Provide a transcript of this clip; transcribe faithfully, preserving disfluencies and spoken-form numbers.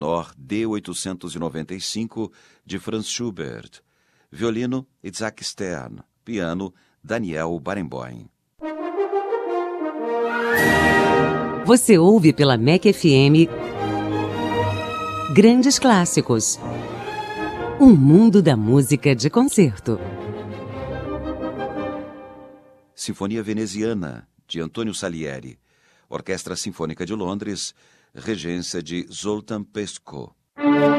menor D oitocentos e noventa e cinco, de Franz Schubert. Violino, Isaac Stern. Piano, Daniel Barenboim. Você ouve pela M E C F M Grandes Clássicos. Um mundo da música de concerto. Sinfonia Veneziana, de Antônio Salieri. Orquestra Sinfônica de Londres, regência de Zoltán Pesko.